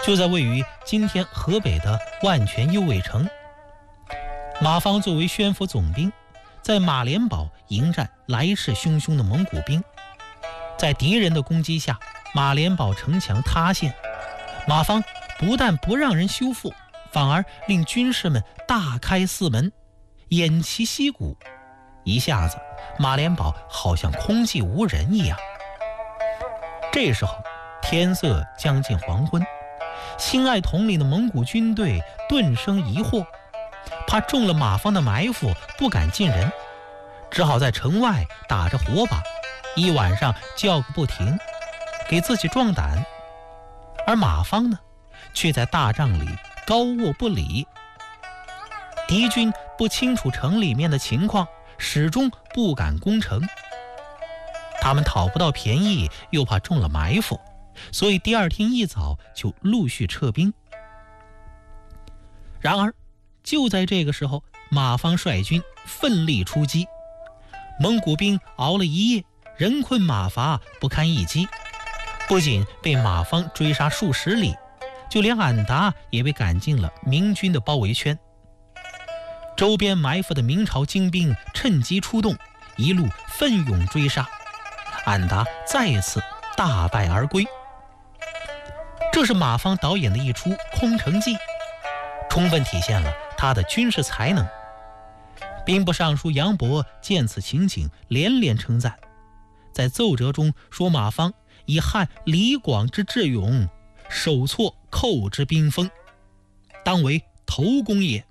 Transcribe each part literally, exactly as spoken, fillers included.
就在位于今天河北的万全右卫城。马方作为宣府总兵，在马连堡迎战来势汹汹的蒙古兵。在敌人的攻击下，马连堡城墙塌陷，马方不但不让人修复，反而令军士们大开四门，偃旗息鼓。一下子马连堡好像空寂无人一样。这时候天色将近黄昏，辛亥统领的蒙古军队顿生疑惑，怕中了马方的埋伏，不敢进人，只好在城外打着火把，一晚上叫个不停，给自己壮胆。而马方呢，却在大帐里高卧不理。敌军不清楚城里面的情况，始终不敢攻城。他们讨不到便宜，又怕中了埋伏，所以第二天一早就陆续撤兵。然而就在这个时候，马方率军奋力出击，蒙古兵熬了一夜，人困马乏，不堪一击，不仅被马方追杀数十里，就连俺答也被赶进了明军的包围圈。周边埋伏的明朝精兵趁机出动，一路奋勇追杀，俺答再次大败而归。这是马方导演的一出空城计，充分体现了他的军事才能。兵部尚书杨博见此情景，连连称赞，在奏折中说马方以汉李广之智勇，手挫寇之兵锋，当为头功也。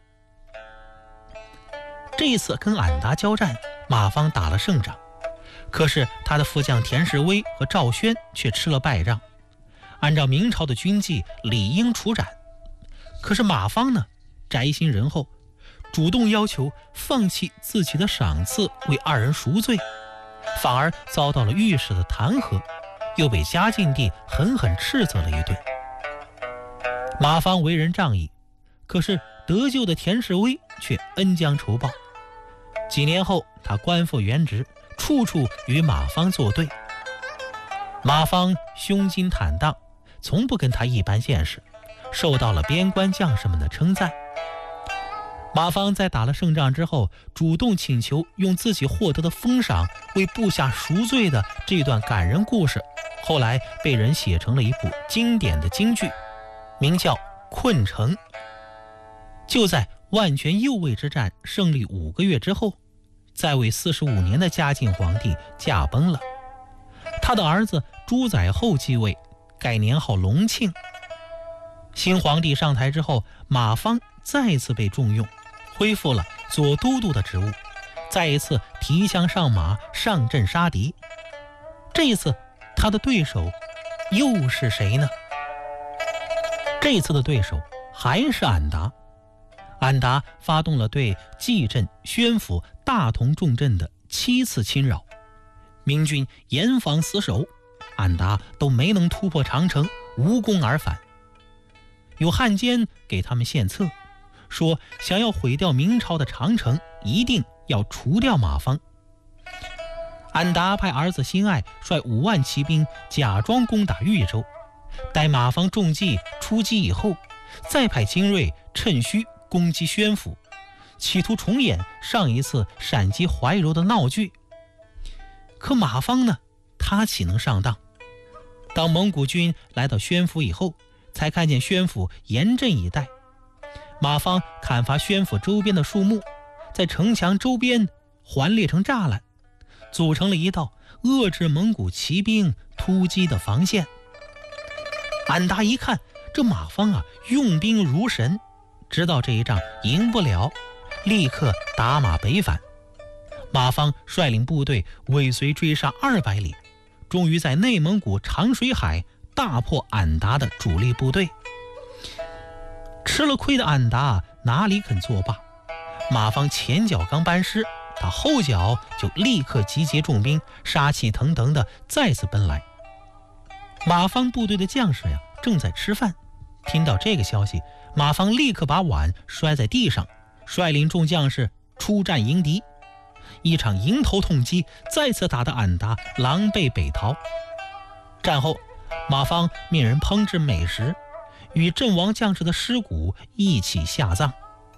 这一次跟俺答交战，马方打了胜仗，可是他的副将田士威和赵宣却吃了败仗。按照明朝的军纪，理应处斩，可是马方呢，宅心仁厚，主动要求放弃自己的赏赐，为二人赎罪，反而遭到了御史的弹劾，又被嘉靖帝狠狠斥责了一顿。马方为人仗义，可是得救的田士威却恩将仇报。几年后，他官复原职，处处与马方作对。马方胸襟坦荡，从不跟他一般见识，受到了边关将士们的称赞。马方在打了胜仗之后，主动请求用自己获得的封赏为部下赎罪的这段感人故事，后来被人写成了一部经典的京剧，名叫《困城》。就在万全右卫之战胜利五个月之后，在位四十五年的嘉靖皇帝驾崩了，他的儿子朱载垕继位，改年号隆庆。新皇帝上台之后，马方再次被重用，恢复了左都督的职务，再一次提枪上马，上阵杀敌。这一次他的对手又是谁呢？这次的对手还是俺答。俺答发动了对蓟镇、宣府、大同重镇的七次侵扰，明军严防死守，俺答都没能突破长城，无功而返。有汉奸给他们献策，说想要毁掉明朝的长城，一定要除掉马方。俺答派儿子辛亥率五万骑兵假装攻打豫州，待马方中计出击以后，再派精锐趁虚攻击宣府，企图重演上一次闪击怀柔的闹剧。可马方呢，他岂能上当？当蒙古军来到宣府以后，才看见宣府严阵以待。马方砍伐宣府周边的树木，在城墙周边环列成栅栏，组成了一道遏制蒙古骑兵突击的防线。俺答一看，这马方啊，用兵如神，知道这一仗赢不了，立刻打马北返。马方率领部队尾随追杀二百里，终于在内蒙古长水海大破俺答的主力部队。吃了亏的俺答哪里肯作罢，马方前脚刚班师，他后脚就立刻集结重兵，杀气腾腾的再次奔来。马方部队的将士呀，正在吃饭，听到这个消息，马方立刻把碗摔在地上，率领众将士出战迎敌。一场迎头痛击再次打得俺答狼狈北逃。战后，马方命人烹制美食， 与阵亡将士的尸骨一起下葬。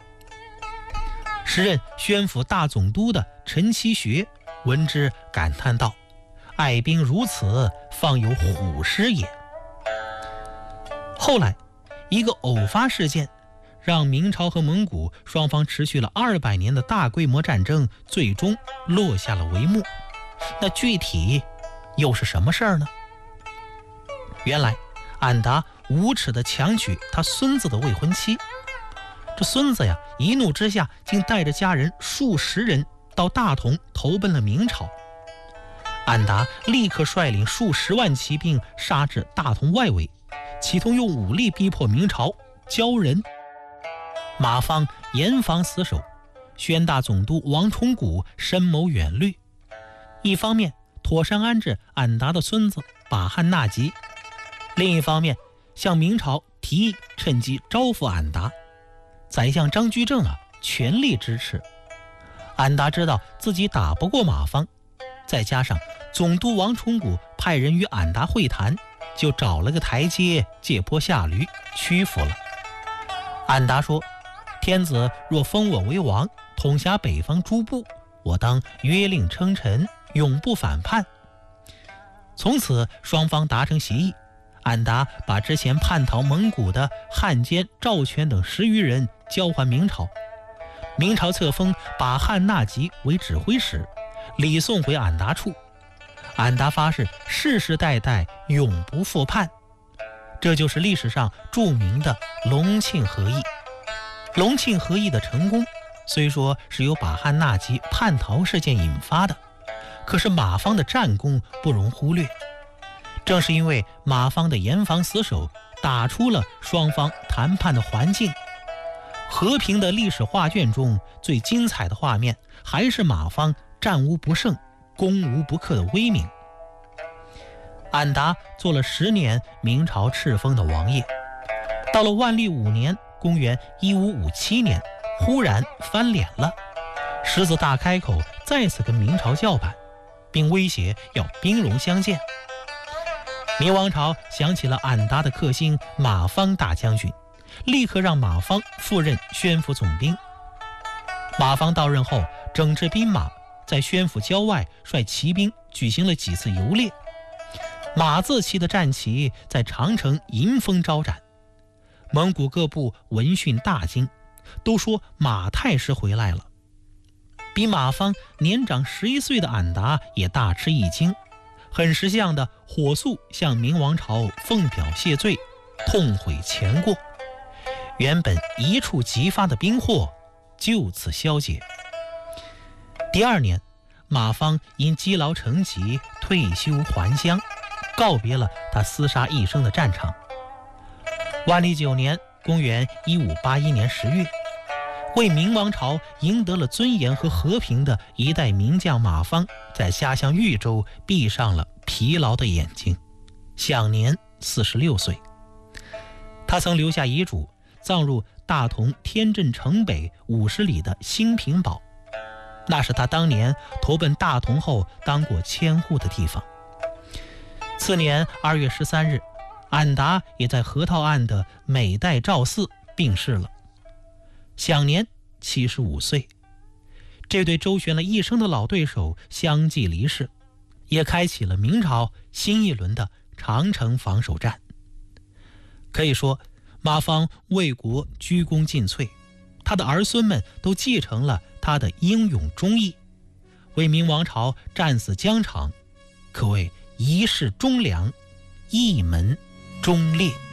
时任宣抚大总督的陈其学闻之感叹道：“爱兵如此，方有虎师也。”后来一个偶发事件让明朝和蒙古双方持续了二百年的大规模战争最终落下了帷幕。那具体又是什么事儿呢？原来俺答无耻地强娶他孙子的未婚妻，这孙子呀一怒之下竟带着家人数十人到大同投奔了明朝。俺答立刻率领数十万骑兵杀至大同外围，企图用武力逼迫明朝交人。马方严防死守，宣大总督王崇古深谋远虑，一方面妥善安置俺答的孙子把汉纳吉，另一方面向明朝提议趁机招抚俺答。宰相张居正啊全力支持。俺答知道自己打不过马方，再加上总督王崇古派人与俺答会谈，就找了个台阶借坡下驴，屈服了。俺答说：“天子若封我为王，统辖北方诸部，我当约令称臣，永不反叛。”从此双方达成协议，俺答把之前叛逃蒙古的汉奸赵全等十余人交还明朝。明朝册封把汉纳吉为指挥使，礼送回俺答处。俺答发誓世世代代永不复叛。这就是历史上著名的隆庆和议。隆庆和议的成功虽说是由把汉纳吉叛逃事件引发的，可是马方的战功不容忽略。正是因为马方的严防死守，打出了双方谈判的环境。和平的历史画卷中最精彩的画面，还是马方战无不胜、攻无不克的威名。俺答做了十年明朝敕封的王爷，到了万历五年公元一五五七年，忽然翻脸了，狮子大开口，再次跟明朝叫板，并威胁要兵戎相见。明王朝想起了俺答的克星马方大将军，立刻让马方赴任宣抚总兵。马方到任后，整治兵马，在宣府郊外率骑兵举行了几次游猎，马字旗的战旗在长城迎风招展。蒙古各部闻讯大惊，都说马太师回来了。比马方年长十一岁的俺答也大吃一惊，很识相的火速向明王朝奉表谢罪，痛悔前过。原本一触即发的兵祸就此消解。第二年，马方因积劳成疾退休还乡，告别了他厮杀一生的战场。万历九年公元一五八一年十月，为明王朝赢得了尊严和和平的一代名将马方，在家乡豫州闭上了疲劳的眼睛，享年四十六岁。他曾留下遗嘱，葬入大同天镇城北五十里的兴平堡，那是他当年投奔大同后当过千户的地方。次年二月十三日，俺答也在河套岸的美代赵寺病逝了，享年七十五岁。这对周旋了一生的老对手相继离世，也开启了明朝新一轮的长城防守战。可以说，马方为国鞠躬尽瘁，他的儿孙们都继承了他的英勇忠义，为明王朝战死疆场，可谓一世忠良，一门忠烈。